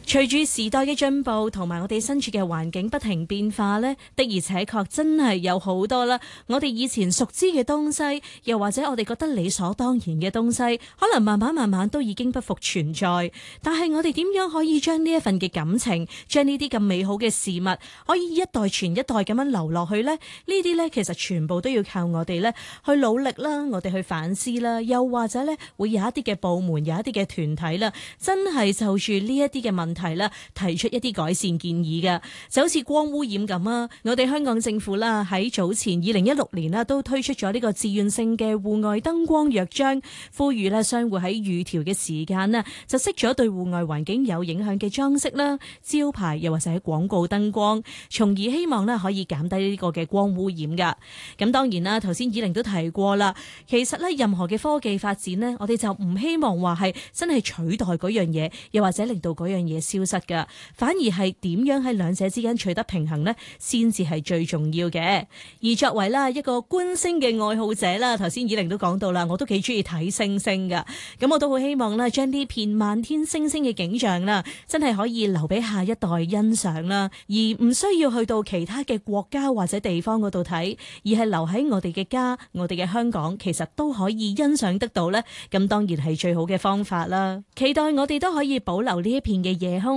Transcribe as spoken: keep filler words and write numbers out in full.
隨住時代嘅進步同埋我哋身處嘅環境不停變化呢，的而且確真係有好多啦。我哋以前熟知嘅東西，又或者我哋覺得理所當然嘅東西，可能慢慢慢慢都已經不復存在。但係我哋點樣可以將呢一份嘅感情，將呢啲咁美好嘅事物，可以一代傳一代咁樣流落去呢？呢啲呢，其實全部都要靠我哋呢去努力啦，我哋去反思啦，又或者呢，會有一啲嘅部門，有一啲嘅團體啦，真係就住呢一啲嘅問題啦，提出一啲改善建議嘅，就好似光污染咁啊！我哋香港政府啦喺早前二零一六年啦都推出咗呢個自願性嘅戶外燈光約章，呼籲咧商戶喺預調嘅時間呢就熄咗對戶外環境有影響嘅裝飾啦、招牌又或者係廣告燈光，從而希望咧可以減低呢個嘅光污染噶。咁當然啦，頭先以玲都提過啦，其實咧任何嘅科技發展呢，我哋就唔希望話係真係取代嗰樣嘢，又或者令到嗰樣嘢消失噶，反而係點樣喺兩者之間取得平衡呢，先至係最重要嘅。而作為啦一個觀星嘅愛好者啦，頭先以玲都講到啦，我都幾中意睇星星噶，咁我都好希望啦，將呢片漫天星星嘅景象啦，真係可以留俾下一代欣賞啦，而唔需要去到其他嘅國家或者地方嗰度睇，而係留喺我哋嘅家，我哋嘅香港，其實都可以欣賞得到呢。咁當然係最好嘅方法啦。期待我哋都可以保留呢一片嘅野